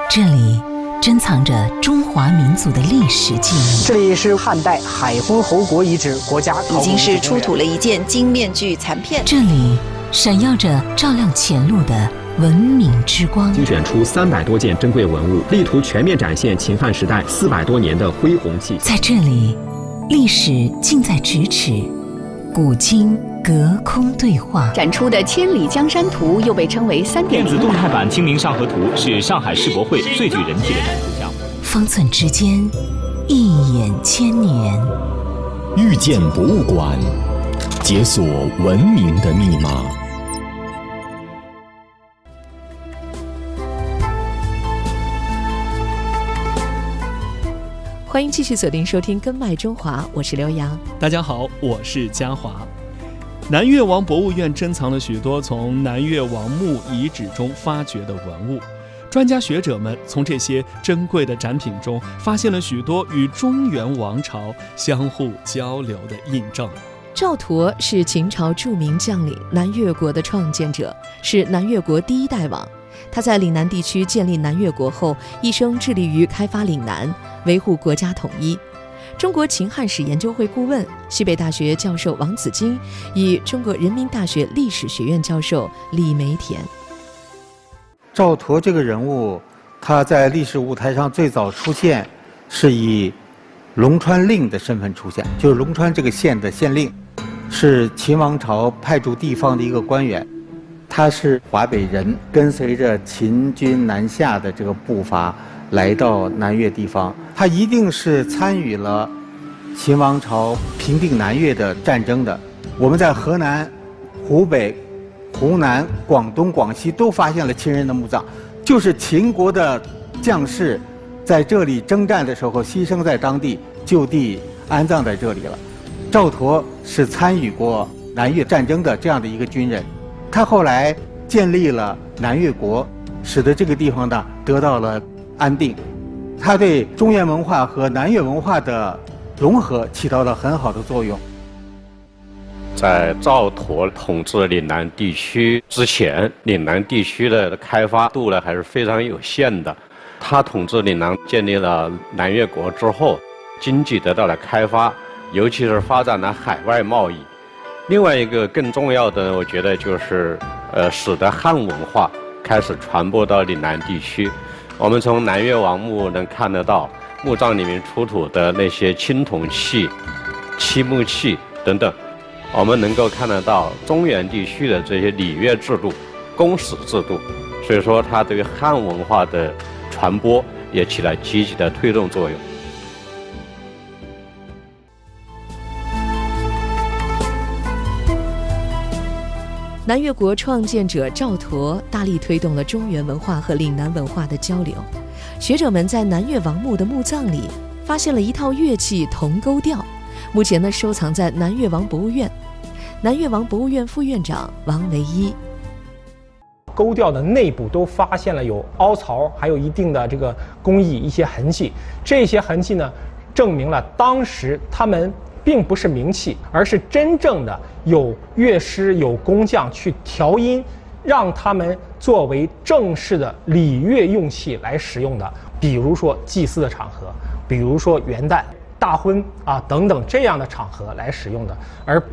这里珍藏着中华民族的历史记忆。 这里是汉代海昏侯国遗址国家考古已经是出土了一件金面具残片。 这里闪耀着照亮前路的文明之光。 精选出300多件珍贵文物，力图全面展现秦汉时代400多年的恢宏气息。 在这里，历史近在咫尺，古今隔空对话。 展出的《千里江山图》又被称为3.0 电子动态版《清明上河图》是上海世博会最具人气的展出项目。 方寸之间，一眼千年。 遇见博物馆，解锁文明的密码。 欢迎继续锁定收听《根脉中华》，我是刘洋。 大家好，我是嘉华。南越王博物院珍藏了许多从南越王墓遗址中发掘的文物，专家学者们从这些珍贵的展品中发现了许多与中原王朝相互交流的印证。 赵佗是秦朝著名将领，南越国的创建者，是南越国第1代王。他在岭南地区建立南越国后，一生致力于开发岭南，维护国家统一。中国秦汉史研究会顾问、西北大学教授王子金与中国人民大学历史学院教授李梅田。 赵佗这个人物，他在历史舞台上最早出现是以龙川令的身份出现，就是龙川这个县的县令，是秦王朝派驻地方的一个官员。他是华北人，跟随着秦军南下的这个步伐来到南越地方，他一定是参与了秦王朝平定南越的战争的。我们在河南、湖北、湖南、广东、广西都发现了秦人的墓葬，就是秦国的将士在这里征战的时候牺牲在当地，就地安葬在这里了。赵佗是参与过南越战争的这样的一个军人，他后来建立了南越国，使得这个地方呢得到了安定。他对中原文化和南越文化的融合起到了很好的作用。 在赵佗统治岭南地区之前，岭南地区的开发度呢还是非常有限的。他统治岭南，建立了南越国之后，经济得到了开发，尤其是发展了海外贸易。另外一个更重要的，我觉得就是使得汉文化开始传播到岭南地区。我们从南越王墓能看得到，墓葬里面出土的那些青铜器、漆木器等等，我们能够看得到中原地区的这些礼乐制度、公史制度，所以说它对汉文化的传播也起了积极的推动作用。 南越国创建者赵佗大力推动了中原文化和岭南文化的交流。学者们在南越王墓的墓葬里发现了一套乐器铜钩调，目前呢收藏在南越王博物院。南越王博物院副院长王维一。 钩调的内部都发现了有凹槽，还有一定的这个工艺一些痕迹。这些痕迹呢，证明了当时他们并不是名器，而是真正的有乐师、有工匠去调音，让他们作为正式的礼乐用器来使用的。比如说祭祀的场合，比如说元旦、大婚啊等等这样的场合来使用的，而